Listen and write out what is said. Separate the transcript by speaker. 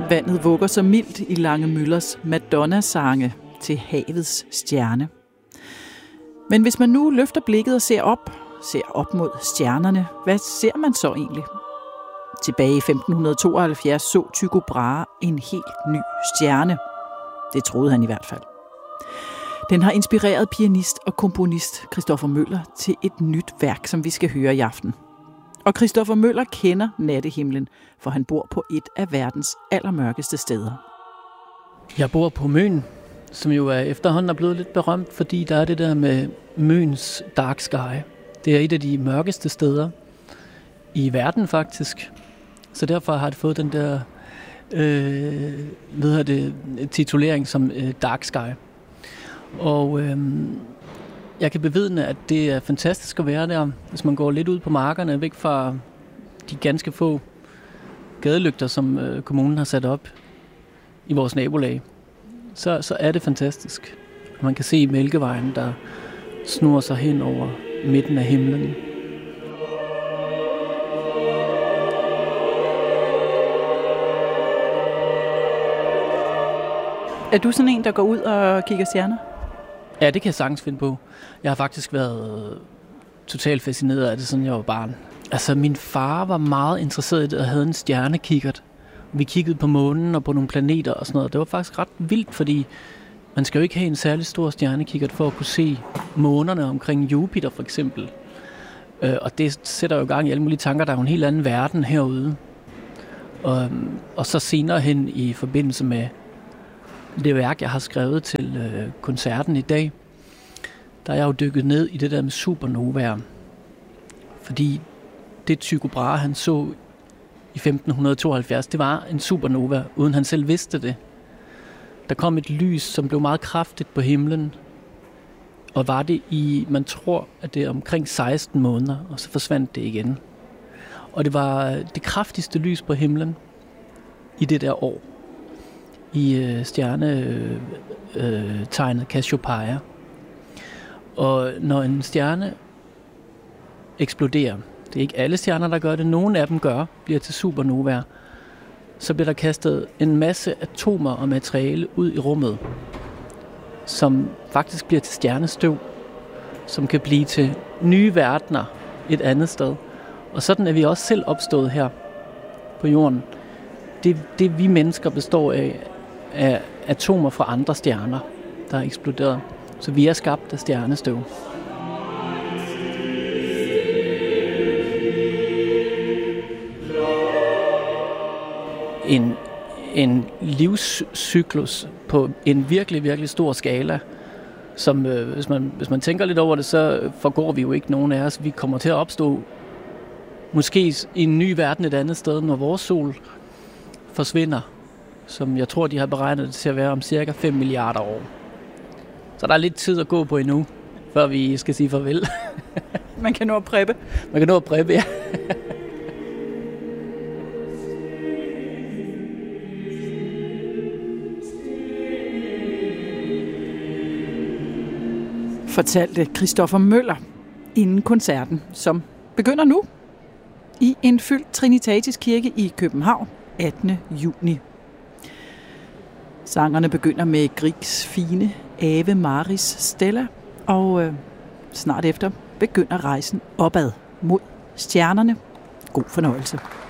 Speaker 1: Vandet vugger så mildt i Lange Müllers Madonna-sange til havets stjerne. Men hvis man nu løfter blikket og ser op mod stjernerne, hvad ser man så egentlig? Tilbage i 1572 så Tycho Brahe en helt ny stjerne. Det troede han i hvert fald. Den har inspireret pianist og komponist Christopher Møller til et nyt værk, som vi skal høre i aften. Og Christopher Møller kender nattehimlen, for han bor på et af verdens allermørkeste steder.
Speaker 2: Jeg bor på Møn, som jo efterhånden er blevet lidt berømt, fordi der er det der med Møns Dark Sky. Det er et af de mørkeste steder i verden faktisk. Så derfor har det fået den der titulering som Dark Sky. Og jeg kan bevidne, at det er fantastisk at være der, hvis man går lidt ud på markerne, væk fra de ganske få gadelygter, som kommunen har sat op i vores nabolag. Så er det fantastisk. Man kan se Mælkevejen, der snurrer sig hen over midten af himlen.
Speaker 1: Er du sådan en, der går ud og kigger stjerner?
Speaker 2: Ja, det kan jeg sagtens finde på. Jeg har faktisk været totalt fascineret af det, siden jeg var barn. Altså, min far var meget interesseret i det og havde en stjernekikkert. Vi kiggede på månen og på nogle planeter og sådan noget. Det var faktisk ret vildt, fordi man skal jo ikke have en særlig stor stjernekikkert for at kunne se månerne omkring Jupiter for eksempel. Og det sætter jo gang i alle mulige tanker. Der er jo en helt anden verden herude. Og så senere hen i forbindelse med det værk, jeg har skrevet til koncerten i dag, der er jeg jo dykket ned i det der med supernovaer. Fordi det Tycho Brahe, han så i 1572, det var en supernova, uden han selv vidste det. Der kom et lys, som blev meget kraftigt på himlen, og var det i, man tror, at det er omkring 16 måneder, og så forsvandt det igen. Og det var det kraftigste lys på himlen i det der år, i stjernetegnet Cassiopeia. Og når en stjerne eksploderer, det er ikke alle stjerner, der gør det, nogle af dem bliver til supernovaer, så bliver der kastet en masse atomer og materiale ud i rummet, som faktisk bliver til stjernestøv, som kan blive til nye verdener et andet sted. Og sådan er vi også selv opstået her på jorden. Det vi mennesker består af atomer fra andre stjerner, der er eksploderet. Så vi er skabt af stjernestøv. En livscyklus på en virkelig, virkelig stor skala, som hvis man tænker lidt over det, så forgår vi jo ikke nogen af os. Vi kommer til at opstå måske i en ny verden et andet sted, når vores sol forsvinder, som jeg tror, de har beregnet det til at være om cirka 5 milliarder år. Så der er lidt tid at gå på endnu, før vi skal sige farvel.
Speaker 1: Man kan nå at preppe.
Speaker 2: Man kan nå at preppe, ja.
Speaker 1: Fortalte Christopher Møller inden koncerten, som begynder nu i en fyldt Trinitatis Kirke i København 18. juni. Sangerne begynder med Griegs fine Ave Maris Stella, og snart efter begynder rejsen opad mod stjernerne. God fornøjelse.